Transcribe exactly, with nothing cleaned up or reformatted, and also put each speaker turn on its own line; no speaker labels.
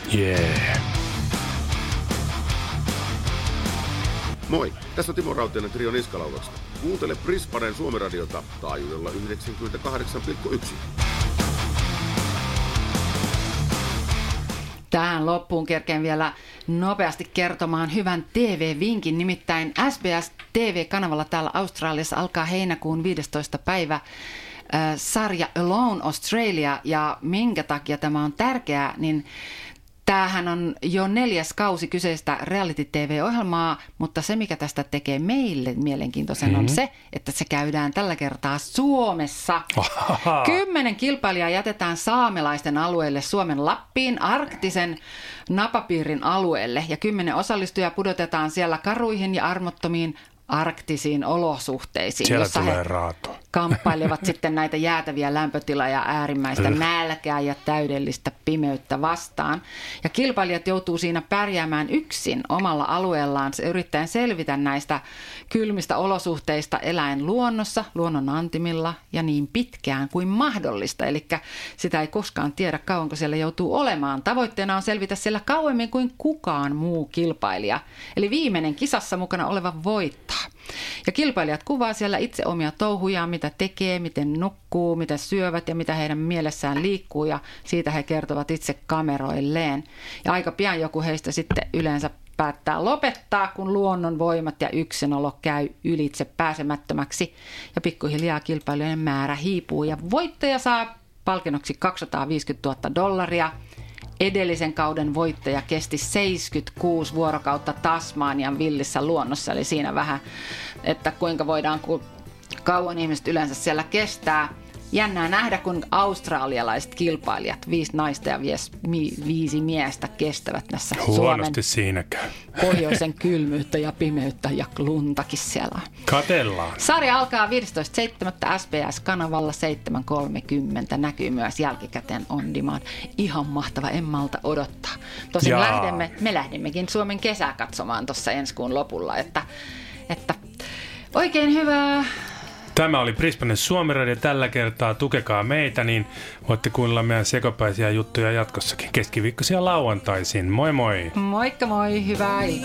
Yeah.
Moi, tässä on Timo Rautiainen Trio Niskalaudasta. Kuuntele Brisbaneen Suomi-radiota taajuudella yhdeksänkymmentäkahdeksan pilkku yksi.
Tähän loppuun kerkeen vielä nopeasti kertomaan hyvän T V-vinkin, nimittäin S B S T V-kanavalla täällä Australiassa alkaa heinäkuun viidestoista päivä äh, sarja Alone Australia, ja minkä takia tämä on tärkeää, niin tämähän on jo neljäs kausi kyseistä reality-T V-ohjelmaa, mutta se, mikä tästä tekee meille mielenkiintoisen, mm-hmm. on se, että se käydään tällä kertaa Suomessa. Ohaha. Kymmenen kilpailijaa jätetään saamelaisten alueelle Suomen Lappiin, arktisen napapiirin alueelle, ja kymmenen osallistujaa pudotetaan siellä karuihin ja armottomiin arktisiin olosuhteisiin,
siellä
jossa
tulee
he
raato.
kamppailevat sitten näitä jäätäviä lämpötilaa ja äärimmäistä nälkää ja täydellistä pimeyttä vastaan. Ja kilpailijat joutuu siinä pärjäämään yksin omalla alueellaan, yrittäen selvitä näistä kylmistä olosuhteista eläin luonnossa, luonnon antimilla ja niin pitkään kuin mahdollista. Eli sitä ei koskaan tiedä, kauanko siellä joutuu olemaan. Tavoitteena on selvitä siellä kauemmin kuin kukaan muu kilpailija. Eli viimeinen kisassa mukana oleva voittaa. Ja kilpailijat kuvaa siellä itse omia touhujaan, mitä tekee, miten nukkuu, mitä syövät ja mitä heidän mielessään liikkuu, ja siitä he kertovat itse kameroilleen. Ja aika pian joku heistä sitten yleensä päättää lopettaa, kun luonnon voimat ja yksinolo käy ylitse pääsemättömäksi, ja pikkuhiljaa kilpailijoiden määrä hiipuu, ja voittaja saa palkinnoksi kaksisataaviisikymmentätuhatta dollaria. Edellisen kauden voittaja kesti seitsemänkymmentäkuusi vuorokautta Tasmanian villissä luonnossa, eli siinä vähän, että kuinka voidaan, kun kauan ihmiset yleensä siellä kestää. Jännää nähdä, kun australialaiset kilpailijat, viisi naista ja viisi, viisi miestä kestävät näissä Suomen
siinäkään.
pohjoisen kylmyyttä ja pimeyttä ja luntakin siellä.
Katellaan.
Sarja alkaa viidestoista seitsemättä S B S-kanavalla seitsemän kolmekymmentä. Näkyy myös jälkikäteen on demand. Ihan mahtava, en malta odottaa. Tosin lähdemme, me lähdemmekin Suomen kesää katsomaan tuossa ensi kuun lopulla, että, että oikein hyvää.
Tämä oli Brisbanen Suomi-radio tällä kertaa. Tukekaa meitä, niin voitte kuunnella meidän sekopäisiä juttuja jatkossakin keskiviikkoisia lauantaisin. Moi moi!
Moikka moi, hyvää iltaa!